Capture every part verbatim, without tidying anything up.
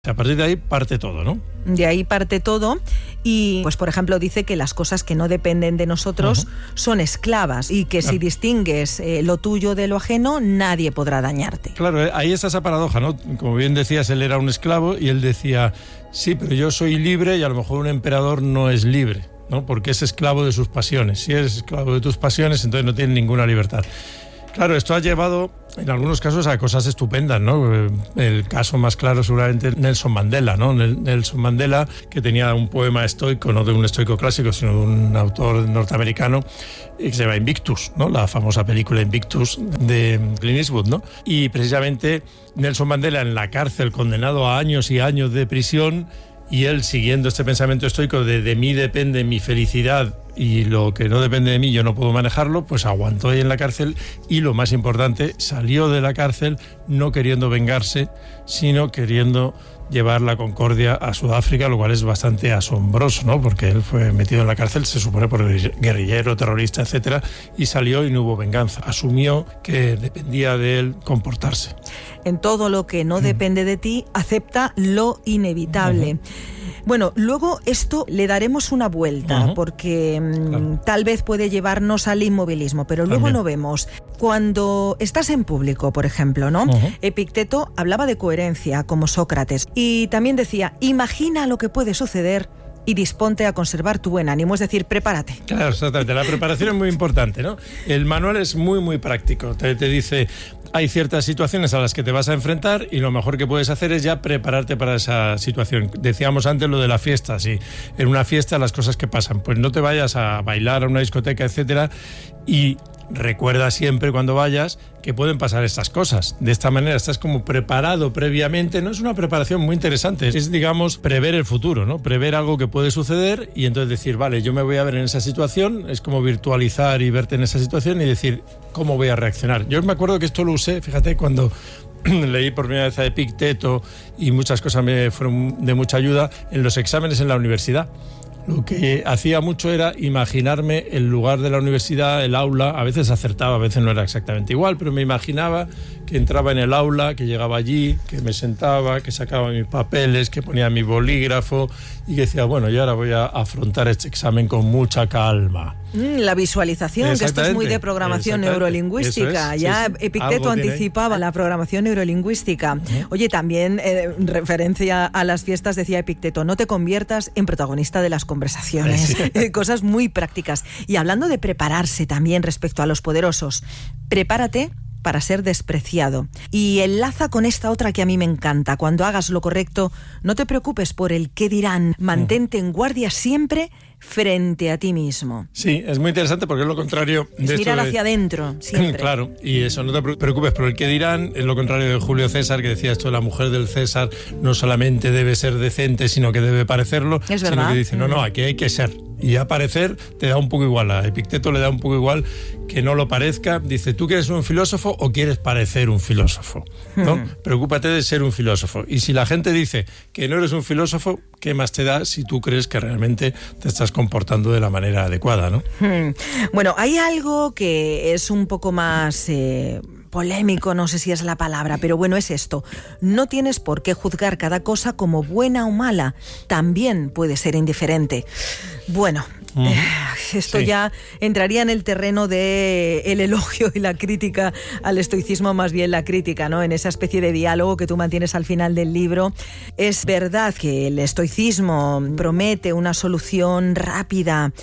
A partir de ahí parte todo, ¿no? De ahí parte todo y, pues por ejemplo, dice que las cosas que no dependen de nosotros uh-huh. son esclavas y que claro. si distingues eh, lo tuyo de lo ajeno, nadie podrá dañarte. Claro, ahí está esa paradoja, ¿no? Como bien decías, él era un esclavo y él decía, sí, pero yo soy libre y a lo mejor un emperador no es libre, ¿no? Porque es esclavo de sus pasiones. Si eres esclavo de tus pasiones, entonces no tienes ninguna libertad. Claro, esto ha llevado en algunos casos a cosas estupendas, ¿no? El caso más claro seguramente Nelson Mandela, ¿no? Nelson Mandela, que tenía un poema estoico, no de un estoico clásico, sino de un autor norteamericano, que se llama Invictus, ¿no? La famosa película Invictus de Clint Eastwood, ¿no? Y precisamente Nelson Mandela en la cárcel, condenado a años y años de prisión, y él siguiendo este pensamiento estoico de de mí depende mi felicidad y lo que no depende de mí yo no puedo manejarlo, pues aguantó ahí en la cárcel y lo más importante, salió de la cárcel no queriendo vengarse, sino queriendo llevar la concordia a Sudáfrica, lo cual es bastante asombroso, ¿no? Porque él fue metido en la cárcel, se supone por guerrillero, terrorista, etcétera, y salió y no hubo venganza. Asumió que dependía de él comportarse. En todo lo que no depende de ti, acepta lo inevitable. Uh-huh. Bueno, luego esto le daremos una vuelta, uh-huh. porque claro. tal vez puede llevarnos al inmovilismo, pero luego También. lo vemos. Cuando estás en público, por ejemplo, ¿no? Uh-huh. Epicteto hablaba de coherencia, como Sócrates, y también decía, imagina lo que puede suceder y disponte a conservar tu buen ánimo, es decir, prepárate. Claro, exactamente. La preparación es muy importante, ¿no? El manual es muy, muy práctico. Te, te dice, hay ciertas situaciones a las que te vas a enfrentar y lo mejor que puedes hacer es ya prepararte para esa situación. Decíamos antes lo de la fiesta, sí. En una fiesta las cosas que pasan, pues no te vayas a bailar a una discoteca, etcétera, y recuerda siempre cuando vayas que pueden pasar estas cosas. De esta manera estás como preparado previamente. No es una preparación muy interesante, es, digamos, prever el futuro, ¿no? Prever algo que puede suceder y entonces decir, vale, yo me voy a ver en esa situación. Es como virtualizar y verte en esa situación y decir, ¿cómo voy a reaccionar? Yo me acuerdo que esto lo usé, fíjate, cuando leí por primera vez a Epicteto y muchas cosas me fueron de mucha ayuda en los exámenes en la universidad. Lo que hacía mucho era imaginarme el lugar de la universidad, el aula. A veces acertaba, a veces no era exactamente igual, pero me imaginaba que entraba en el aula, que llegaba allí, que me sentaba, que sacaba mis papeles, que ponía mi bolígrafo y que decía, bueno, yo ahora voy a afrontar este examen con mucha calma. Mm, la visualización, que esto es muy de programación neurolingüística. Es, ya sí, sí. Epicteto anticipaba la programación neurolingüística. Uh-huh. Oye, también eh, referencia a las fiestas, decía Epicteto, no te conviertas en protagonista de las conversaciones. Sí. Cosas muy prácticas. Y hablando de prepararse también respecto a los poderosos, prepárate para ser despreciado. Y enlaza con esta otra que a mí me encanta. Cuando hagas lo correcto, no te preocupes por el qué dirán. Mantente en guardia siempre frente a ti mismo. Sí, es muy interesante porque es lo contrario de es esto mirar de... hacia adentro, siempre. Claro, y eso, no te preocupes por el qué dirán, es lo contrario de Julio César, que decía esto, la mujer del César no solamente debe ser decente, sino que debe parecerlo, es sino verdad. que dice, no, no, aquí hay que ser. Y a parecer te da un poco igual, a Epicteto le da un poco igual que no lo parezca. Dice, ¿tú quieres un filósofo o quieres parecer un filósofo? ¿No? Hmm. Preocúpate de ser un filósofo. Y si la gente dice que no eres un filósofo, ¿qué más te da si tú crees que realmente te estás comportando de la manera adecuada, ¿no? Hmm. Bueno, hay algo que es un poco más... Eh... polémico, no sé si es la palabra, pero bueno, es esto. No tienes por qué juzgar cada cosa como buena o mala. También puede ser indiferente. Bueno, mm. eh, esto sí. ya entraría en el terreno de el elogio y la crítica al estoicismo, más bien la crítica, ¿no? En esa especie de diálogo que tú mantienes al final del libro. Es verdad que el estoicismo promete una solución rápida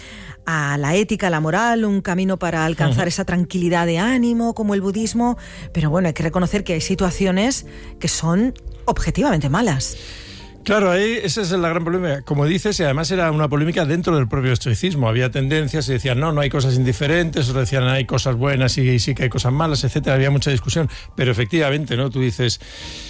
a la ética, a la moral, un camino para alcanzar uh-huh. esa tranquilidad de ánimo como el budismo, pero bueno, hay que reconocer que hay situaciones que son objetivamente malas. Claro, ahí esa es la gran polémica. Como dices, y además era una polémica dentro del propio estoicismo. Había tendencias y decían, no, no hay cosas indiferentes, otros decían, hay cosas buenas y sí que hay cosas malas, etcétera. Había mucha discusión, pero efectivamente, ¿no? Tú dices...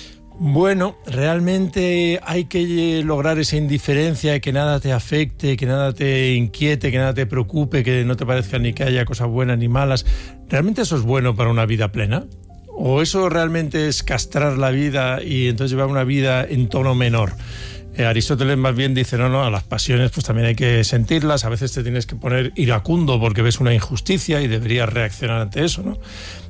Bueno, realmente hay que lograr esa indiferencia, que nada te afecte, que nada te inquiete, que nada te preocupe, que no te parezca ni que haya cosas buenas ni malas. ¿Realmente eso es bueno para una vida plena? ¿O eso realmente es castrar la vida y entonces llevar una vida en tono menor? Eh, Aristóteles más bien dice, no, no, a las pasiones pues también hay que sentirlas, a veces te tienes que poner iracundo porque ves una injusticia y deberías reaccionar ante eso, ¿no?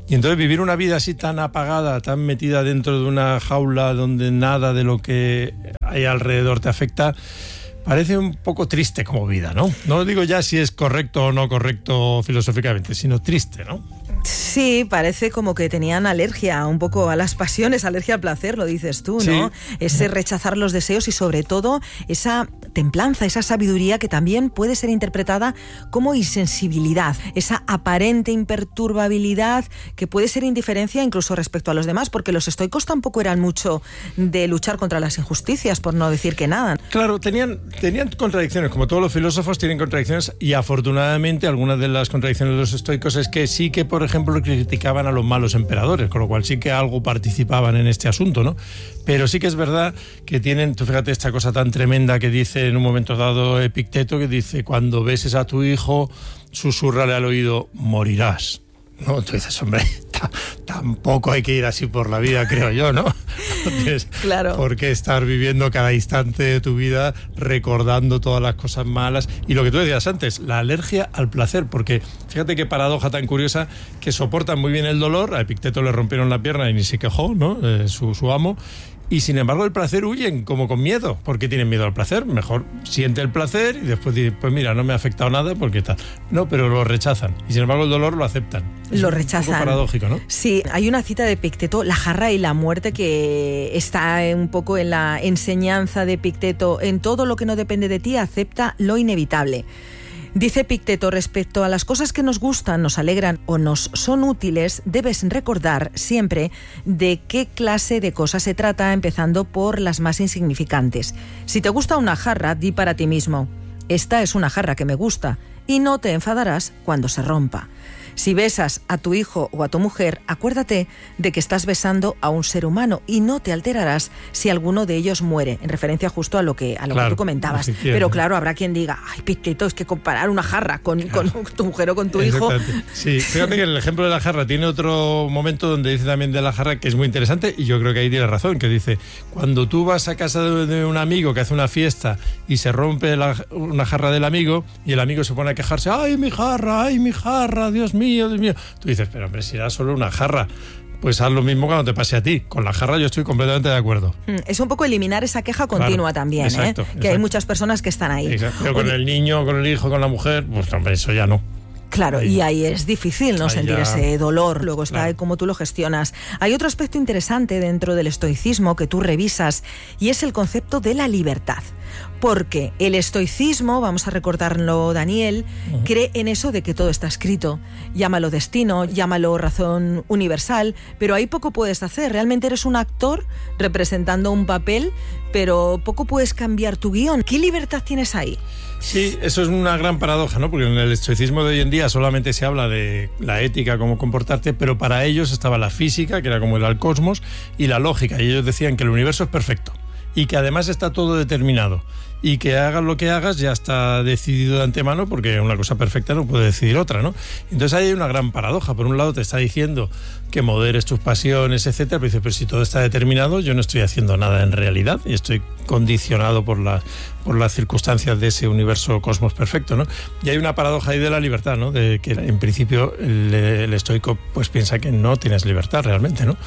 Y entonces vivir una vida así tan apagada, tan metida dentro de una jaula donde nada de lo que hay alrededor te afecta, parece un poco triste como vida, ¿no? No digo ya si es correcto o no correcto filosóficamente, sino triste, ¿no? Sí, parece como que tenían alergia un poco a las pasiones, alergia al placer, lo dices tú, ¿no? Sí. Ese rechazar los deseos y sobre todo esa templanza, esa sabiduría que también puede ser interpretada como insensibilidad, esa aparente imperturbabilidad que puede ser indiferencia incluso respecto a los demás, porque los estoicos tampoco eran mucho de luchar contra las injusticias, por no decir que nada. Claro, tenían, tenían contradicciones, como todos los filósofos tienen contradicciones, y afortunadamente algunas de las contradicciones de los estoicos es que sí que, por ejemplo, criticaban a los malos emperadores, con lo cual sí que algo participaban en este asunto, ¿no? Pero sí que es verdad que tienen, tú fíjate esta cosa tan tremenda que dice en un momento dado Epicteto, que dice, cuando beses a tu hijo, susúrrale al oído, morirás. No, tú dices, hombre, t- tampoco hay que ir así por la vida, creo yo, ¿no? No tienes claro. por qué estar viviendo cada instante de tu vida recordando todas las cosas malas. Y lo que tú decías antes, la alergia al placer, porque fíjate qué paradoja tan curiosa, que soportan muy bien el dolor. A Epicteto le rompieron la pierna y ni se quejó, ¿no? Eh, su, su amo. Y sin embargo el placer huyen, como con miedo. ¿Por qué tienen miedo al placer? Mejor siente el placer y después dice, pues mira, no me ha afectado nada porque tal. No, pero lo rechazan. Y sin embargo el dolor lo aceptan. Es lo rechazan. Un poco paradójico, ¿no? Sí, hay una cita de Epicteto, la jarra y la muerte, que está un poco en la enseñanza de Epicteto. En todo lo que no depende de ti, acepta lo inevitable. Dice Epicteto, respecto a las cosas que nos gustan, nos alegran o nos son útiles, debes recordar siempre de qué clase de cosas se trata, empezando por las más insignificantes. Si te gusta una jarra, di para ti mismo, esta es una jarra que me gusta, y no te enfadarás cuando se rompa. Si besas a tu hijo o a tu mujer, acuérdate de que estás besando a un ser humano y no te alterarás si alguno de ellos muere, en referencia justo a lo que, a lo claro, que tú comentabas. Pero claro, habrá quien diga, ay, Epicteto, es que comparar una jarra con, claro. con tu mujer o con tu hijo... Sí, fíjate que el ejemplo de la jarra tiene otro momento donde dice también de la jarra que es muy interesante, y yo creo que ahí tiene razón, que dice, cuando tú vas a casa de, de un amigo que hace una fiesta y se rompe la, una jarra del amigo y el amigo se pone a quejarse, ay, mi jarra, ay, mi jarra, Dios mío, Dios mío. Tú dices, pero hombre, si era solo una jarra, pues haz lo mismo cuando te pase a ti. Con la jarra yo estoy completamente de acuerdo. Es un poco eliminar esa queja continua, claro, también, exacto, ¿eh? Que exacto. Hay muchas personas que están ahí. Exacto. Pero con el niño, con el hijo, con la mujer, pues hombre, eso ya no. Claro, ahí. Y ahí es difícil no ahí sentir ya... ese dolor, luego está claro. Cómo tú lo gestionas. Hay otro aspecto interesante dentro del estoicismo que tú revisas, y es el concepto de la libertad. Porque el estoicismo, vamos a recordarlo, Daniel, uh-huh. cree en eso de que todo está escrito. Llámalo destino, llámalo razón universal, pero ahí poco puedes hacer. Realmente eres un actor representando un papel, pero poco puedes cambiar tu guión. ¿Qué libertad tienes ahí? Sí, eso es una gran paradoja, ¿no? Porque en el estoicismo de hoy en día solamente se habla de la ética, cómo comportarte, pero para ellos estaba la física, que era como era el cosmos, y la lógica. Y ellos decían que el universo es perfecto y que además está todo determinado. Y que hagas lo que hagas ya está decidido de antemano, porque una cosa perfecta no puede decidir otra, ¿no? Entonces ahí hay una gran paradoja. Por un lado te está diciendo que moderes tus pasiones, etcétera, pero dices, pero si todo está determinado, yo no estoy haciendo nada en realidad y estoy condicionado por, la, por las circunstancias de ese universo cosmos perfecto, ¿no? Y hay una paradoja ahí de la libertad, ¿no? De que en principio el, el estoico pues piensa que no tienes libertad realmente, ¿no?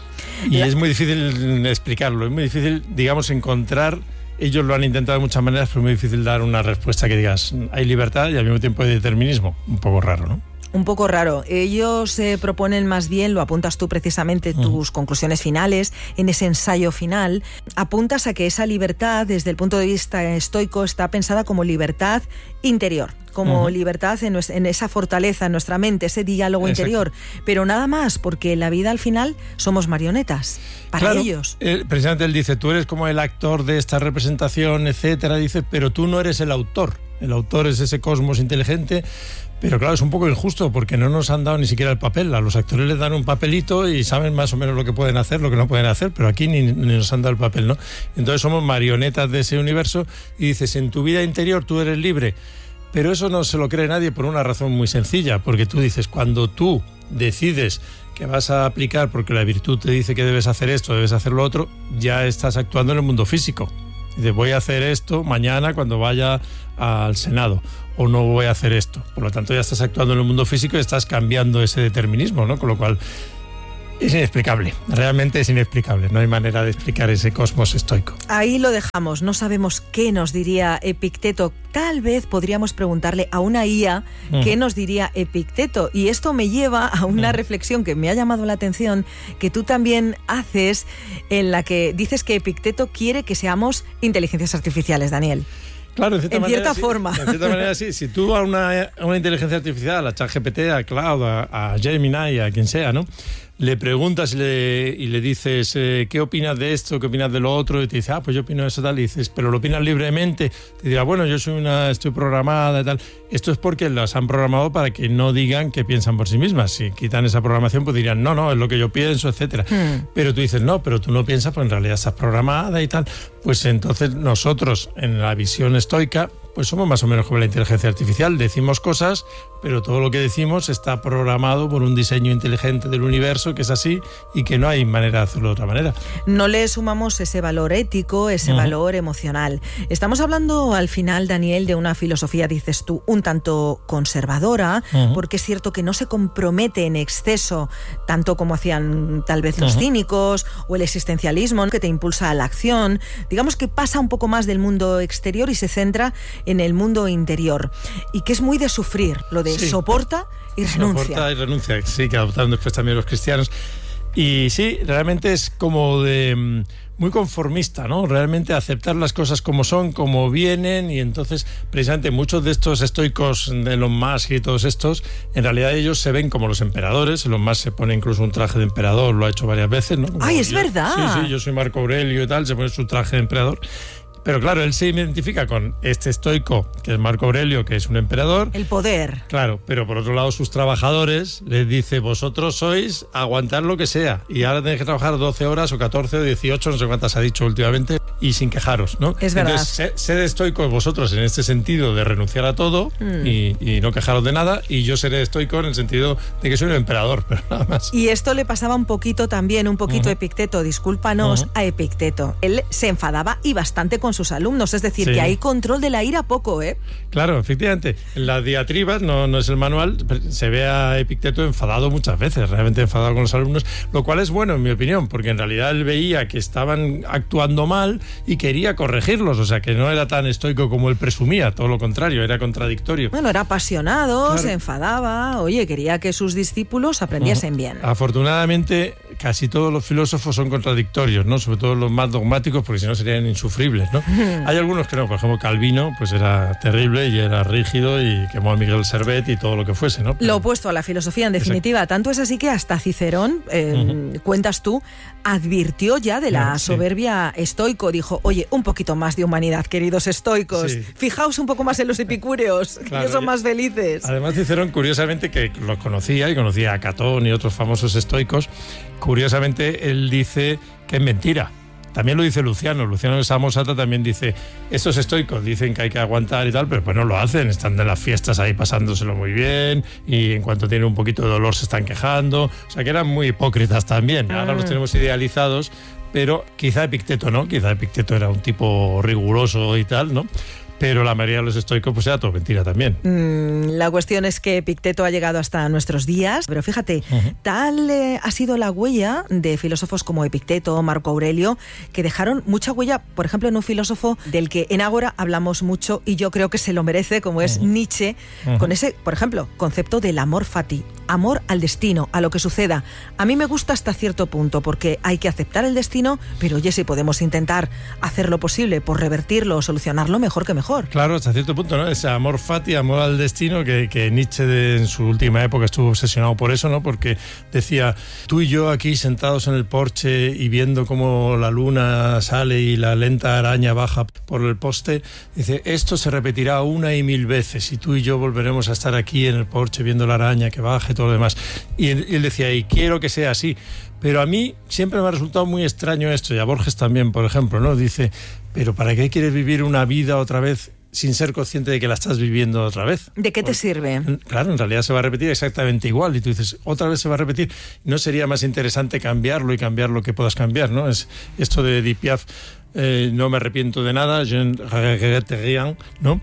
Y la... es muy difícil explicarlo, es muy difícil, digamos, encontrar... Ellos lo han intentado de muchas maneras, pero es muy difícil dar una respuesta que digas, hay libertad y al mismo tiempo hay determinismo. Un poco raro, ¿no? Un poco raro. Ellos eh, proponen más bien, lo apuntas tú precisamente, tus uh. conclusiones finales, en ese ensayo final, apuntas a que esa libertad, desde el punto de vista estoico, está pensada como libertad interior, como uh-huh. libertad en, en esa fortaleza en nuestra mente, ese diálogo Exacto. interior, pero nada más, porque en la vida al final somos marionetas para claro, ellos. Eh, precisamente él dice, tú eres como el actor de esta representación, etcétera, dice, pero tú no eres el autor. El autor es ese cosmos inteligente, pero claro, es un poco injusto porque no nos han dado ni siquiera el papel. A los actores les dan un papelito y saben más o menos lo que pueden hacer, lo que no pueden hacer, pero aquí ni, ni nos han dado el papel, ¿no? Entonces somos marionetas de ese universo y dices, en tu vida interior tú eres libre. Pero eso no se lo cree nadie por una razón muy sencilla, porque tú dices, cuando tú decides que vas a aplicar porque la virtud te dice que debes hacer esto, debes hacer lo otro, ya estás actuando en el mundo físico. Dice, voy a hacer esto mañana cuando vaya al Senado, o no voy a hacer esto. Por lo tanto, ya estás actuando en el mundo físico y estás cambiando ese determinismo, ¿no? Con lo cual es inexplicable, realmente es inexplicable. No hay manera de explicar ese cosmos estoico. Ahí lo dejamos, no sabemos qué nos diría Epicteto. Tal vez podríamos preguntarle a una I A uh-huh. qué nos diría Epicteto. Y esto me lleva a una uh-huh. reflexión que me ha llamado la atención, que tú también haces, en la que dices que Epicteto quiere que seamos inteligencias artificiales, Daniel. Claro, en cierta, en manera, cierta sí, forma. En cierta manera, sí. Si tú a una, a una inteligencia artificial, a ChatGPT, a Cloud, a, a Gemini, a quien sea, ¿no?, le preguntas y le, y le dices, eh, ¿qué opinas de esto? ¿Qué opinas de lo otro? Y te dice, ah, pues yo opino eso, tal. Y dices, ¿pero lo opinas libremente? Te dirá, bueno, yo soy una, estoy programada y tal. Esto es porque las han programado para que no digan que piensan por sí mismas. Si quitan esa programación, pues dirían, no, no, es lo que yo pienso, etcétera. Hmm. Pero tú dices, no, pero tú no piensas, pues en realidad estás programada y tal. Pues entonces nosotros, en la visión estoica, pues somos más o menos como la inteligencia artificial. Decimos cosas, pero todo lo que decimos está programado por un diseño inteligente del universo, que es así y que no hay manera de hacerlo de otra manera. No le sumamos ese valor ético, ese uh-huh. valor emocional. Estamos hablando al final, Daniel, de una filosofía, dices tú, un tanto conservadora, uh-huh. porque es cierto que no se compromete en exceso, tanto como hacían tal vez los uh-huh. cínicos o el existencialismo, que te impulsa a la acción. Digamos que pasa un poco más del mundo exterior y se centra en el mundo interior, y que es muy de sufrir, lo de sí. soporta y renuncia. Soporta y renuncia, sí, que adoptaron después también los cristianos. Y sí, realmente es como de muy conformista, ¿no? Realmente aceptar las cosas como son, como vienen, y entonces precisamente muchos de estos estoicos de Elon Musk y todos estos, en realidad ellos se ven como los emperadores. Elon Musk se pone incluso un traje de emperador, lo ha hecho varias veces, ¿no? Como ¡ay, es yo, verdad! Sí, sí, yo soy Marco Aurelio y tal, se pone su traje de emperador. Pero claro, él se identifica con este estoico, que es Marco Aurelio, que es un emperador. El poder. Claro, pero por otro lado sus trabajadores les dice, vosotros sois aguantar lo que sea, y ahora tenéis que trabajar doce horas o catorce o dieciocho, no sé cuántas ha dicho últimamente, y sin quejaros, ¿no? Es verdad. Entonces, sed estoicos vosotros en este sentido de renunciar a todo mm. y, y no quejaros de nada, y yo seré estoico en el sentido de que soy un emperador, pero nada más. Y esto le pasaba un poquito también, un poquito uh-huh. a Epicteto, discúlpanos, uh-huh. a Epicteto. Él se enfadaba y bastante con sus alumnos, es decir, sí. que hay control de la ira poco, ¿eh? Claro, efectivamente. En las diatribas, no, no es el manual, se ve a Epicteto enfadado muchas veces, realmente enfadado con los alumnos, lo cual es bueno en mi opinión, porque en realidad él veía que estaban actuando mal y quería corregirlos, o sea que no era tan estoico como él presumía, todo lo contrario, era contradictorio. Bueno, era apasionado, claro. se enfadaba, oye, quería que sus discípulos aprendiesen uh-huh. bien. Afortunadamente, casi todos los filósofos son contradictorios, ¿no? Sobre todo los más dogmáticos, porque si no serían insufribles, ¿no? Uh-huh. Hay algunos que no, por ejemplo Calvino, pues era terrible y era rígido y quemó a Miguel Servet y todo lo que fuese, ¿no? Pero... lo opuesto a la filosofía, en definitiva. Exacto. Tanto es así que hasta Cicerón, eh, uh-huh. cuentas tú, advirtió ya de la sí. soberbia estoico. Dijo, oye, un poquito más de humanidad, queridos estoicos. Sí. Fijaos un poco más en los epicúreos, claro, que ellos son más felices. Además, Cicerón, curiosamente, que los conocía y conocía a Catón y otros famosos estoicos, curiosamente él dice que es mentira. También lo dice Luciano. Luciano de Samosata también dice, estos estoicos dicen que hay que aguantar y tal, pero pues no lo hacen, están de las fiestas ahí pasándoselo muy bien y en cuanto tienen un poquito de dolor se están quejando. O sea que eran muy hipócritas también. Ahora los tenemos idealizados, pero quizá Epicteto no, quizá Epicteto era un tipo riguroso y tal, ¿no? Pero la mayoría de los estoicos pues era todo mentira también. Mm, la cuestión es que Epicteto ha llegado hasta nuestros días, pero fíjate, uh-huh. tal eh, ha sido la huella de filósofos como Epicteto, Marco Aurelio, que dejaron mucha huella, por ejemplo, en un filósofo del que en Ágora hablamos mucho y yo creo que se lo merece, como es uh-huh. Nietzsche, uh-huh. con ese, por ejemplo, concepto del amor fati, amor al destino, a lo que suceda. A mí me gusta hasta cierto punto, porque hay que aceptar el destino, pero oye, si podemos intentar hacer lo posible por revertirlo o solucionarlo, mejor que mejor. Claro, hasta cierto punto, ¿no? Ese amor fati, amor al destino, que, que Nietzsche de, en su última época estuvo obsesionado por eso, ¿no? Porque decía, tú y yo aquí sentados en el porche y viendo cómo la luna sale y la lenta araña baja por el poste, dice, esto se repetirá una y mil veces y tú y yo volveremos a estar aquí en el porche viendo la araña que baja y todo lo demás. Y él, y él decía, y quiero que sea así. Pero a mí siempre me ha resultado muy extraño esto, y a Borges también, por ejemplo, ¿no? Dice, ¿pero para qué quieres vivir una vida otra vez sin ser consciente de que la estás viviendo otra vez? ¿De qué te sirve? Claro, en realidad se va a repetir exactamente igual, y tú dices, otra vez se va a repetir. ¿No sería más interesante cambiarlo y cambiar lo que puedas cambiar, ¿no? Es esto de Edith Piaf. eh, no me arrepiento de nada, je ne regrette rien, ¿no?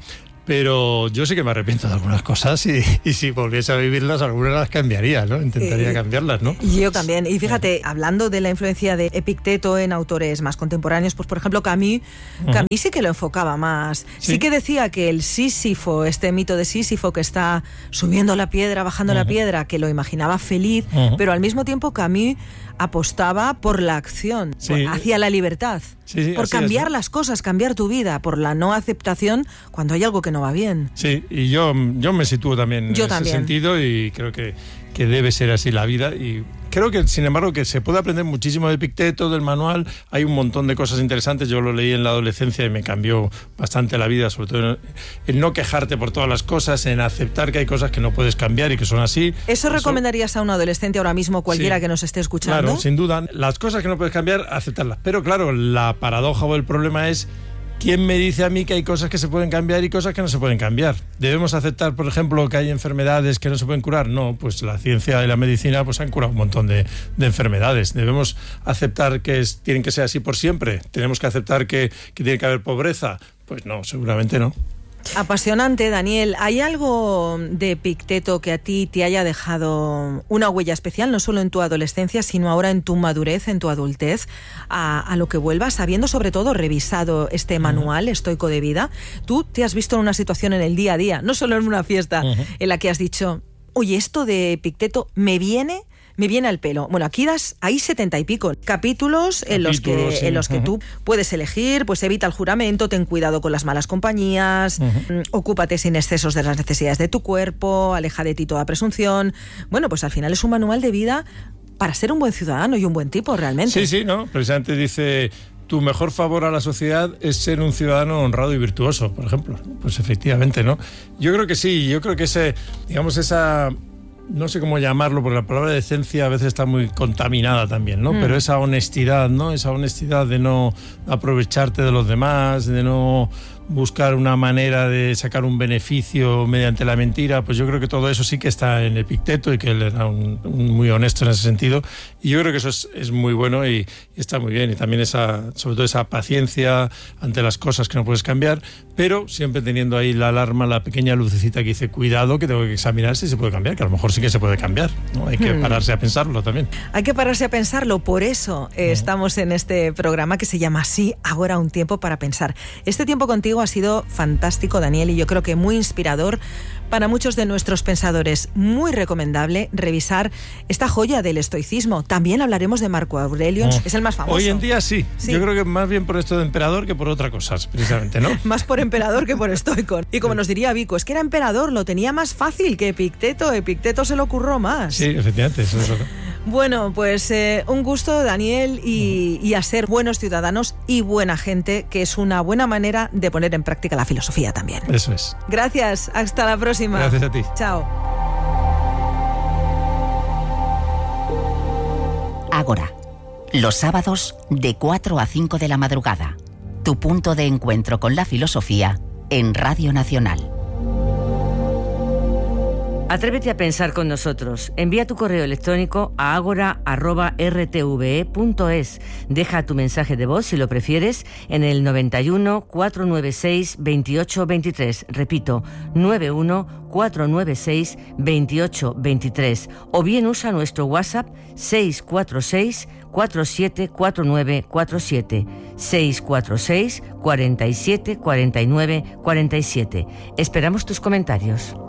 Pero yo sí que me arrepiento de algunas cosas y, y si volviese a vivirlas, algunas las cambiaría, ¿no? Intentaría eh, cambiarlas, ¿no? Yo también. Y fíjate, eh. hablando de la influencia de Epicteto en autores más contemporáneos, pues por ejemplo Camus, uh-huh. Camus sí que lo enfocaba más. ¿Sí? sí que decía que el Sísifo, este mito de Sísifo que está subiendo la piedra, bajando uh-huh. la piedra, que lo imaginaba feliz, uh-huh. pero al mismo tiempo Camus apostaba por la acción, sí. hacia la libertad, sí, sí, por cambiar es, ¿no? las cosas, cambiar tu vida, por la no aceptación cuando hay algo que no va bien. Sí, y yo, yo me sitúo también yo en también. ese sentido y creo que, que debe ser así la vida y creo que, sin embargo, que se puede aprender muchísimo de Epicteto, del manual. Hay un montón de cosas interesantes. Yo lo leí en la adolescencia y me cambió bastante la vida, sobre todo en, en no quejarte por todas las cosas, en aceptar que hay cosas que no puedes cambiar y que son así. ¿Eso, Eso recomendarías a un adolescente ahora mismo, cualquiera sí, que nos esté escuchando? Claro, sin duda. Las cosas que no puedes cambiar, aceptarlas. Pero claro, la paradoja o el problema es: ¿quién me dice a mí que hay cosas que se pueden cambiar y cosas que no se pueden cambiar? ¿Debemos aceptar, por ejemplo, que hay enfermedades que no se pueden curar? No, pues la ciencia y la medicina pues han curado un montón de, de enfermedades. ¿Debemos aceptar que es, tienen que ser así por siempre? ¿Tenemos que aceptar que, que tiene que haber pobreza? Pues no, seguramente no. Apasionante, Daniel. ¿Hay algo de Epicteto que a ti te haya dejado una huella especial, no solo en tu adolescencia, sino ahora en tu madurez, en tu adultez, a, a lo que vuelvas, habiendo sobre todo revisado este manual uh-huh. estoico de vida? Tú te has visto en una situación en el día a día, no solo en una fiesta, uh-huh. en la que has dicho, oye, esto de Epicteto me viene... me viene al pelo. Bueno, aquí das, hay setenta y pico capítulos en los que, sí. en los que uh-huh. tú puedes elegir, pues evita el juramento, ten cuidado con las malas compañías, uh-huh. ocúpate sin excesos de las necesidades de tu cuerpo, aleja de ti toda presunción. Bueno, pues al final es un manual de vida para ser un buen ciudadano y un buen tipo realmente. Sí, sí, ¿no? Precisamente dice... tu mejor favor a la sociedad es ser un ciudadano honrado y virtuoso, por ejemplo. Pues efectivamente, ¿no? Yo creo que sí, yo creo que ese, digamos, esa... no sé cómo llamarlo, porque la palabra decencia a veces está muy contaminada también, ¿no? Mm. Pero esa honestidad, ¿no? Esa honestidad de no aprovecharte de los demás, de no buscar una manera de sacar un beneficio mediante la mentira, pues yo creo que todo eso sí que está en Epicteto y que él era un, un muy honesto en ese sentido. Y yo creo que eso es, es muy bueno y, y está muy bien. Y también esa, sobre todo esa paciencia ante las cosas que no puedes cambiar, pero siempre teniendo ahí la alarma, la pequeña lucecita que dice, cuidado, que tengo que examinar si se puede cambiar, que a lo mejor sí que se puede cambiar, ¿no? Hay que pararse a pensarlo también. Hay que pararse a pensarlo, por eso eh, uh-huh. estamos en este programa que se llama así, ahora un tiempo para pensar. Este tiempo contigo ha sido fantástico, Daniel, y yo creo que muy inspirador para muchos de nuestros pensadores. Muy recomendable revisar esta joya del estoicismo. También hablaremos de Marco Aurelio, oh. es el más famoso. Hoy en día sí. sí, yo creo que más bien por esto de emperador que por otra cosa, precisamente, ¿no? Más por emperador que por estoico. Y como nos diría Vico, es que era emperador, lo tenía más fácil que Epicteto. Epicteto se lo ocurrió más. Sí, efectivamente, eso es lo que... Bueno, pues eh, un gusto, Daniel, y, y a ser buenos ciudadanos y buena gente, que es una buena manera de poner en práctica la filosofía también. Eso es. Gracias, hasta la próxima. Gracias a ti. Chao. Ágora, los sábados de cuatro a cinco de la madrugada. Tu punto de encuentro con la filosofía en Radio Nacional. Atrévete a pensar con nosotros. Envía tu correo electrónico a agora arroba r t v e punto es. Deja tu mensaje de voz, si lo prefieres, en el noventa y uno, cuatrocientos noventa y seis, veintiocho veintitrés. Repito, noventa y uno, cuatrocientos noventa y seis, veintiocho veintitrés. O bien usa nuestro WhatsApp seis cuatro seis, cuatro siete cuatro nueve cuatro siete. seis cuatro seis, cuarenta y siete, cuarenta y nueve, cuarenta y siete. Esperamos tus comentarios.